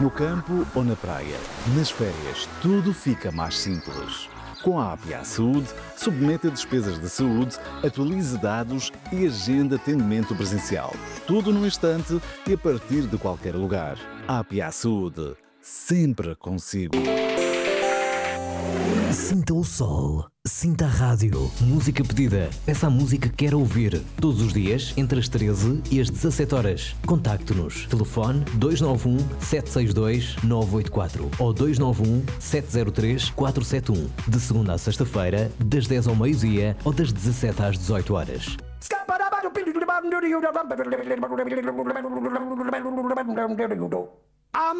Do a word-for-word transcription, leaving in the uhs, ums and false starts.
No campo ou na praia, nas férias, tudo fica mais simples. Com a A P A Saúde, submeta despesas de saúde, atualize dados e agenda atendimento presencial. Tudo num instante e a partir de qualquer lugar. A P A Saúde, sempre consigo. Sinta o sol, sinta a rádio. Música pedida, peça a música que quer ouvir. Todos os dias, entre as treze e as dezassete horas. Contacte-nos. Telefone dois nove um, sete seis dois, nove oito quatro ou dois nove um, sete zero três, quatro sete um. De segunda a sexta-feira, das dez ao meio-dia ou das dezassete às dezoito horas.